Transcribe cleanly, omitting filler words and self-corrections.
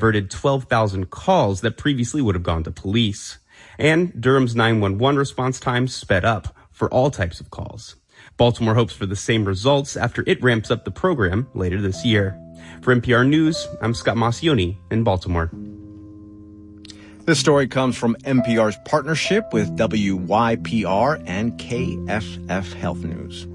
diverted 12,000 calls that previously would have gone to police. And Durham's 911 response times sped up for all types of calls. Baltimore hopes for the same results after it ramps up the program later this year. For NPR News, I'm Scott Maucione in Baltimore. This story comes from NPR's partnership with WYPR and KFF Health News.